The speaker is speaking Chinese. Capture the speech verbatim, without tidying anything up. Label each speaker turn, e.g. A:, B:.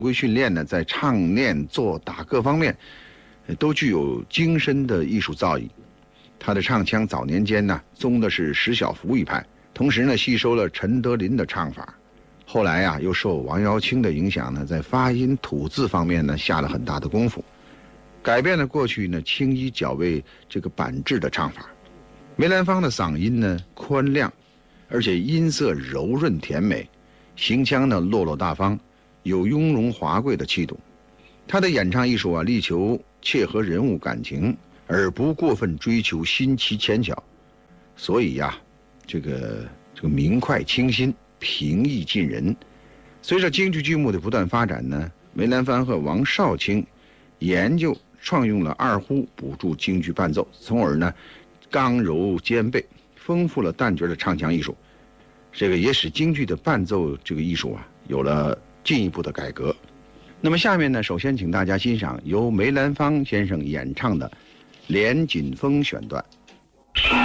A: 规训练呢，在唱念做打各方面，都具有精深的艺术造诣。他的唱腔早年间呢，宗的是石小福一派，同时呢，吸收了陈德林的唱法。后来啊，又受王瑶卿的影响呢，在发音吐字方面呢，下了很大的功夫，改变了过去呢轻衣矫为这个板质的唱法。梅兰芳的嗓音呢宽亮，而且音色柔润甜美，行腔呢落落大方，有雍容华贵的气度。他的演唱艺术啊，力求切合人物感情，而不过分追求新奇牵巧，所以呀、啊，这个这个明快清新，平易近人。随着京剧剧目的不断发展呢，梅兰芳和王少卿研究创用了二胡补助京剧伴奏，从而呢刚柔兼备，丰富了旦角的唱腔艺术。这个也使京剧的伴奏这个艺术啊有了进一步的改革。那么下面呢，首先请大家欣赏由梅兰芳先生演唱的《连锦风》选段。